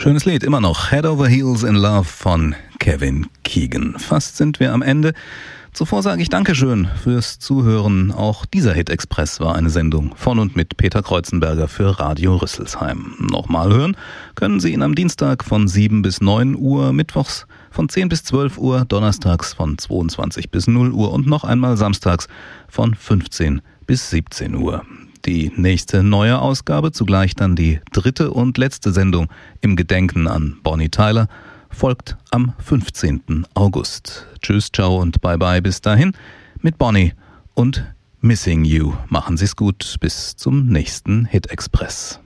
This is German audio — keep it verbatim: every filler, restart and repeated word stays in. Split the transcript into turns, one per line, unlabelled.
Schönes Lied, immer noch. Head Over Heels in Love von Kevin Keegan. Fast sind wir am Ende. Zuvor sage ich Dankeschön fürs Zuhören. Auch dieser Hit Express war eine Sendung von und mit Peter Kreuzenberger für Radio Rüsselsheim. Nochmal hören können Sie ihn am Dienstag von sieben bis neun Uhr, mittwochs von zehn bis zwölf Uhr, donnerstags von zweiundzwanzig bis null Uhr und noch einmal samstags von fünfzehn bis siebzehn Uhr. Die nächste neue Ausgabe, zugleich dann die dritte und letzte Sendung im Gedenken an Bonnie Tyler, folgt am fünfzehnten August. Tschüss, ciao und bye bye bis dahin mit Bonnie und Missing You. Machen Sie's gut, bis zum nächsten Hit Express.